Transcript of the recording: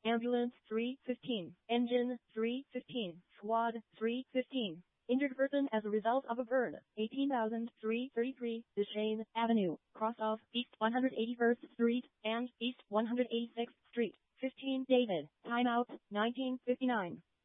Ambulance 315. Engine 315. Squad 315. Injured person as a result of a burn. 18,333 Duchesne Avenue, cross of East 181st Street and East 186th Street. 15 David. Timeout 1959.